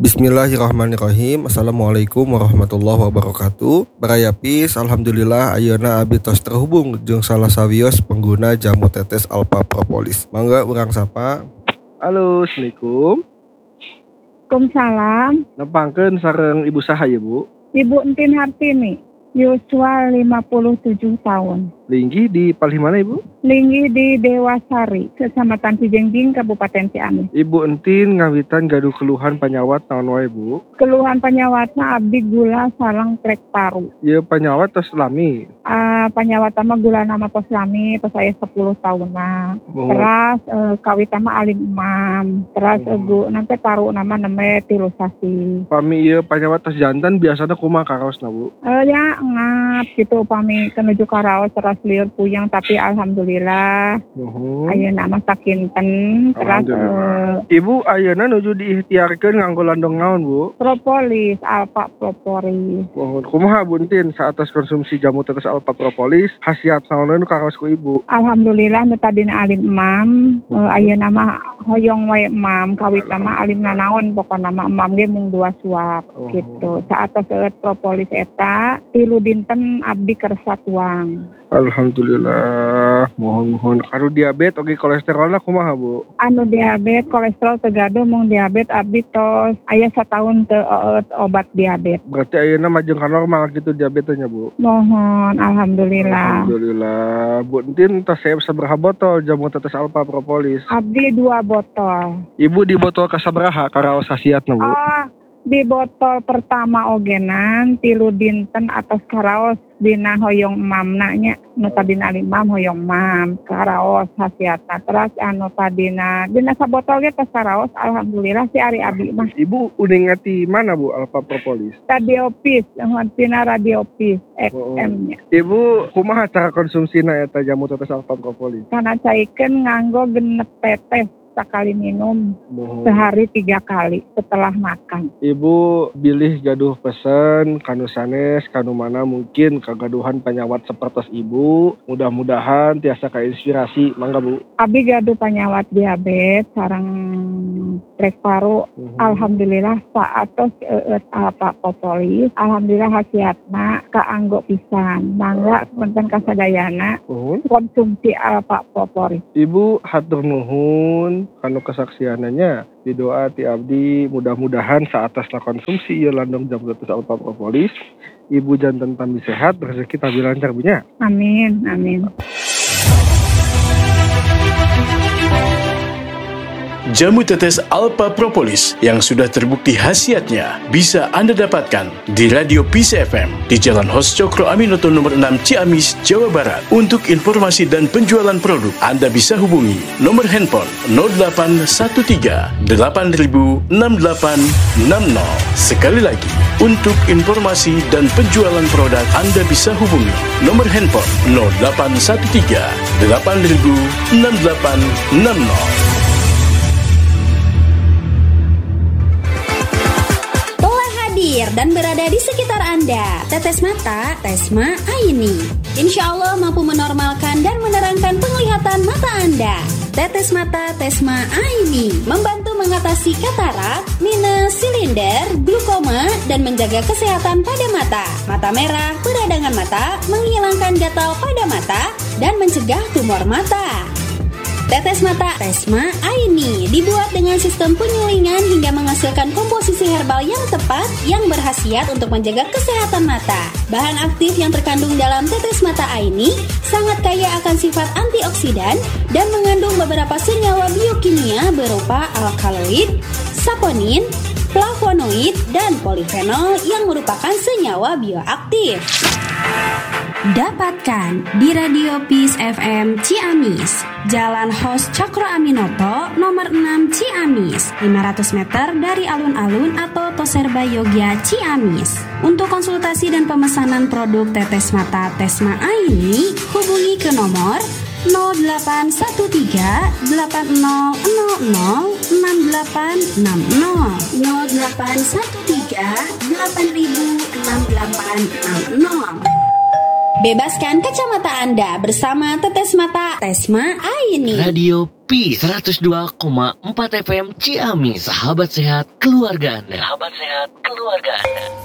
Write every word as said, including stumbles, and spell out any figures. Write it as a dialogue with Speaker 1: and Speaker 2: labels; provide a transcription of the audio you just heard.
Speaker 1: Bismillahirrahmanirrahim. Assalamualaikum warahmatullahi wabarakatuh. Barayapis, alhamdulillah ayeuna abdi tos terhubung jeung salah sawios pengguna jamu tetes Alpha Propolis. Mangga urang sapa.
Speaker 2: Halo, assalamualaikum.
Speaker 3: Waalaikumsalam.
Speaker 2: Nepangkeun sareng ibu saha ya, Bu?
Speaker 3: Ibu Entin Hartini, yuswa lima puluh tujuh tahun.
Speaker 2: Linggih di palih mana, Ibu?
Speaker 3: Linggih di Dewasari, Kecamatan Cijengjing, Kabupaten Ciamis.
Speaker 2: Ibu Entin ngawitan gaduh keluhan panyawat naon wae, Bu?
Speaker 3: Keluhan panyawatna abdi gula sareng trek paru.
Speaker 2: Ieu panyawat tos lami.
Speaker 3: Uh, panyawat mah gula nama tos lami, tos saya sepuluh tahun nah.
Speaker 2: Oh.
Speaker 3: Terus uh, kawit mah alim imam. Terus
Speaker 2: Oh.
Speaker 3: egu nanti paru nama neme tilusasi.
Speaker 2: Pami ieu panyawat tos jantan biasana kumaha karaosna, Bu?
Speaker 3: Uh, ya ngap gitu pami kenuju karaos terus liur puyeng tapi alhamdulillah
Speaker 2: Nuhun.
Speaker 3: ayeuna mah sakinten terus
Speaker 2: Alhamdulillah.
Speaker 3: uh,
Speaker 2: Ibu ayeuna nuju diikhtiarkeun nganggo landong naon, Bu?
Speaker 3: propolis Alpha Propolis.
Speaker 2: Nuhun. Kumaha Bu Entin saatas konsumsi jamu tetes Alpha Propolis khasiat naon nu karaos ku Ibu?
Speaker 3: Alhamdulillah nu tadina alim imam, uh, ayeuna mah hoyong wae imam, kawit mah alim nanaon pokona mah imam ge mung dua suap
Speaker 2: Oh.
Speaker 3: gitu. Saatos seueur propolis eta tilu dinten abdi kersa tuang.
Speaker 2: Alhamdulillah. Mohon-mohon. Karo diabetes oge kolesterolna kumaha, Bu?
Speaker 3: Anu diabetes kolesterol tegado mung diabetes abdi tos aya satahun teu eut obat diabetes.
Speaker 2: Berarti ayeuna majeng ka normal gitu diabetesnya, Bu?
Speaker 3: Mohon alhamdulillah.
Speaker 2: Alhamdulillah. Bu Entin tos saya sabaraha botol jamu tetes Alpha Propolis?
Speaker 3: Abdi dua botol.
Speaker 2: Ibu di botol kasabaraha karaos khasiatna, Bu?
Speaker 3: Oh, di botol pertama ogenan tilu dinten atas karaos dina hoyong mamna nya nu tadina limam hoyong mam karaos khasiatna. Terus anu tadina dina sabotol ge tos karaos alhamdulillah si ari abi mah.
Speaker 2: Ibu uning ngati mana, Bu, Alpha Propolis?
Speaker 3: Radiopis, tina Radiopis X M nya.
Speaker 2: Ibu kumaha cara konsumsina eta jamu tetes Alpha Propolis?
Speaker 3: Kana caikeun nganggo genep tetes sekali minum
Speaker 2: Mohon.
Speaker 3: sehari tiga kali setelah makan.
Speaker 2: Ibu bilih gaduh pesen kanu sanes kanu mana mungkin kagaduhan panyawat sapertos Ibu. Mudah-mudahan tiasa kainspirasi. Mangga, Bu.
Speaker 3: Abi gaduh panyawat diabetes sareng trek paru.
Speaker 2: Mhm.
Speaker 3: Alhamdulillah saatos eut Alpha Propolis. Alhamdulillah khasiatna kaanggo pisan. Mangga punten kasadayana
Speaker 2: Nuhun.
Speaker 3: konsumsi Alpha Propolis.
Speaker 2: Ibu hatur nuhun kanu kesaksiananya di doa ti abdi mudah-mudahan saatasna konsumsi ieu landong jamu tetes Alpha Propolis Ibu jantan tambi sehat rezeki tambi lancar punya.
Speaker 3: Amin, amin.
Speaker 4: Jamu tetes Alpha Propolis yang sudah terbukti khasiatnya bisa Anda dapatkan di Radio Peace F M di Jalan Hos Cokro Aminoto nomor enam Ciamis, Jawa Barat. Untuk informasi dan penjualan produk, Anda bisa hubungi nomor handphone nol delapan satu tiga delapan nol enam delapan enam nol. Sekali lagi, untuk informasi dan penjualan produk, Anda bisa hubungi nomor handphone nol delapan satu tiga delapan nol enam delapan enam nol.
Speaker 5: Dan berada di sekitar Anda. Tetes mata, Tesma Aini. Insya Allah mampu menormalkan dan menerangkan penglihatan mata Anda. Tetes mata Tesma Aini membantu mengatasi katarak, minus, silinder, glukoma, dan menjaga kesehatan pada mata. Mata merah, peradangan mata, menghilangkan gatal pada mata, dan mencegah tumor mata. Tetes mata Tesma Aini dibuat dengan sistem penyulingan hingga menghasilkan komposisi herbal yang tepat yang berkhasiat untuk menjaga kesehatan mata. Bahan aktif yang terkandung dalam tetes mata Aini sangat kaya akan sifat antioksidan dan mengandung beberapa senyawa biokimia berupa alkaloid, saponin, flavonoid, dan polifenol yang merupakan senyawa bioaktif. Dapatkan di Radio Peace F M Ciamis, Jalan Hos Cokro Aminoto nomor enam Ciamis, lima ratus meter dari alun-alun atau Toserba Yogya Ciamis. Untuk konsultasi dan pemesanan produk tetes mata Tesma Aini, hubungi ke nomor nol delapan satu tiga delapan nol nol nol enam delapan enam nol nol delapan satu tiga delapan enam delapan enam nol. Bebaskan kacamata Anda bersama Tetes Mata Tesma Aini.
Speaker 6: Radio P seratus dua koma empat F M Ciamis, sahabat sehat keluarga Anda. Sahabat sehat keluarga Anda.